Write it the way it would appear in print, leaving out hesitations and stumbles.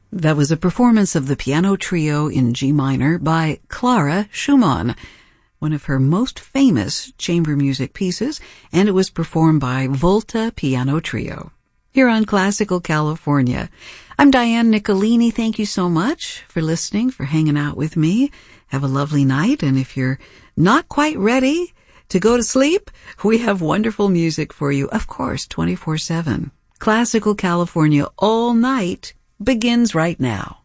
That was a performance of the Piano Trio in G minor by Clara Schumann, one of her most famous chamber music pieces, and it was performed by Volta Piano Trio. Here on Classical California. I'm Diane Nicolini. Thank you so much for listening, for hanging out with me. Have a lovely night, and if you're not quite ready to go to sleep, we have wonderful music for you, of course, 24/7. Classical California all night begins right now.